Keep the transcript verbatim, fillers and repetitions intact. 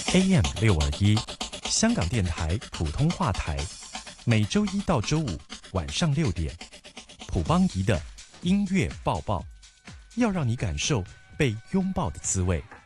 A M 六二一，香港電台普通話台，每周一到周五晚上六點，普邦儀的音樂報報，要讓你感受被擁抱的滋味。